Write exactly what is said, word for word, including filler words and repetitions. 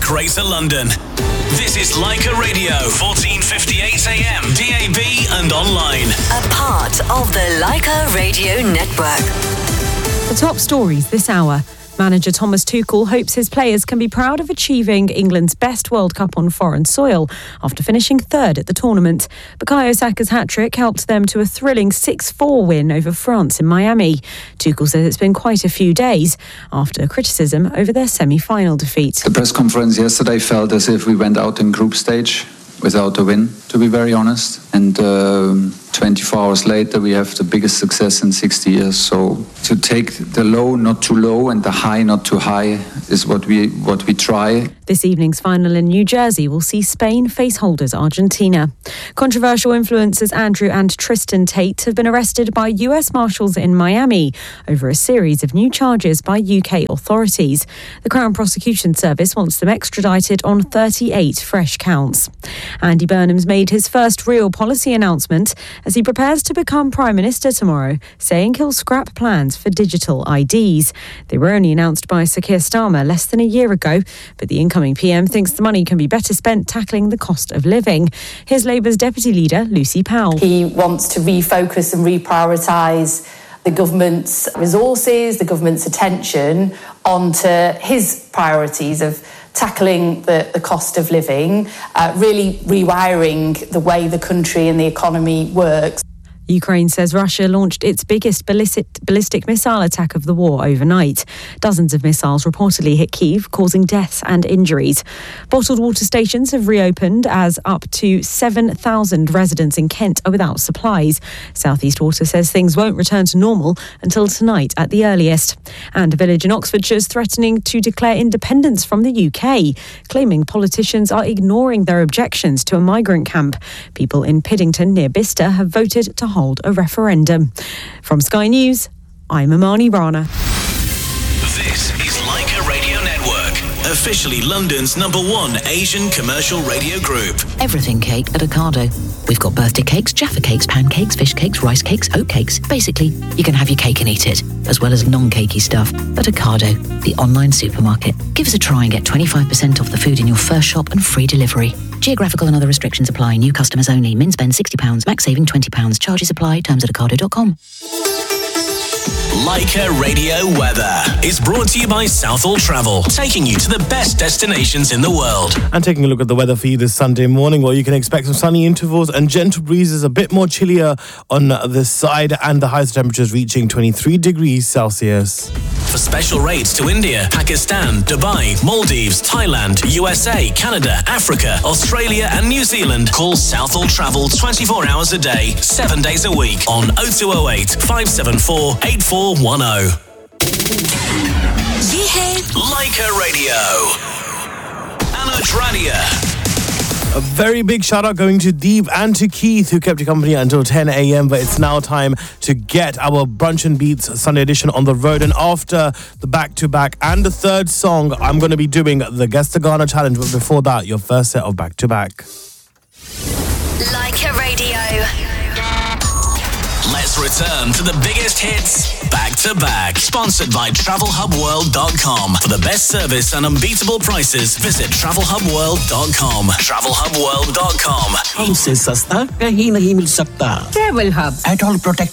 Greater London. This is Leica Radio, fourteen fifty-eight A M, D A B and online. A part of the Leica Radio Network. The top stories this hour. Manager Thomas Tuchel hopes his players can be proud of achieving England's best World Cup on foreign soil after finishing third at the tournament. Bukayo Saka's hat-trick helped them to a thrilling six four win over France in Miami. Tuchel says it's been quite a few days after criticism over their semi-final defeat. The press conference yesterday felt as if we went out in group stage without a win, to be very honest. And uh, twenty-four hours later, we have the biggest success in sixty years. So to take the low not too low and the high not too high is what we what we try. This evening's final in New Jersey will see Spain face holders Argentina. Controversial influencers Andrew and Tristan Tate have been arrested by U S Marshals in Miami over a series of new charges by U K authorities. The Crown Prosecution Service wants them extradited on thirty-eight fresh counts. Andy Burnham's made his first real policy announcement as he prepares to become Prime Minister tomorrow, saying he'll scrap plans for digital I Ds. They were only announced by Sir Keir Starmer less than a year ago, but the incoming P M thinks the money can be better spent tackling the cost of living. Here's Labour's Deputy Leader, Lucy Powell. He wants to refocus and reprioritise the government's resources, the government's attention onto his priorities of tackling the, the cost of living, uh, really rewiring the way the country and the economy works. Ukraine says Russia launched its biggest ballistic, ballistic missile attack of the war overnight. Dozens of missiles reportedly hit Kyiv, causing deaths and injuries. Bottled water stations have reopened as up to seven thousand residents in Kent are without supplies. South East Water says things won't return to normal until tonight at the earliest. And a village in Oxfordshire is threatening to declare independence from the U K, claiming politicians are ignoring their objections to a migrant camp. People in Piddington near Bicester have voted to hold a referendum. From Sky News, I'm Amani Rana. This is Leica Radio Network, officially London's number one Asian commercial radio group. Everything cake at Ocado. We've got birthday cakes, Jaffa cakes, pancakes, fish cakes, rice cakes, oat cakes. Basically, you can have your cake and eat it, as well as non-cakey stuff. At Ocado, the online supermarket. Give us a try and get twenty-five percent off the food in your first shop and free delivery. Geographical and other restrictions apply. New customers only. Min spend sixty pounds, max saving twenty pounds. Charges apply. Terms at ocado dot com. Leica Radio Weather is brought to you by Southall Travel, taking you to the best destinations in the world. And taking a look at the weather for you this Sunday morning, well, you can expect some sunny intervals and gentle breezes, a bit more chillier on this side, and the highest temperatures reaching twenty-three degrees Celsius. For special rates to India, Pakistan, Dubai, Maldives, Thailand, U S A, Canada, Africa, Australia and New Zealand, call Southall Travel twenty-four hours a day, seven days a week on oh two oh eight, five seven four, eight four one oh. ये है Leica Radio. Anuj Radia. A very big shout out going to Deep and to Keith, who kept you company until ten a.m. But it's now time to get our Brunch and Beats Sunday edition on the road. And after the back-to-back and the third song, I'm going to be doing the Guess the Ghana Challenge. But before that, your first set of back-to-back. Leica Radio. Let's return to the biggest hits back to back. Sponsored by travel hub world dot com. For the best service and unbeatable prices, visit travel hub world dot com. travel hub world dot com. हमसे सस्ता कहीं नहीं मिल सकता. Travel Hub. At all protect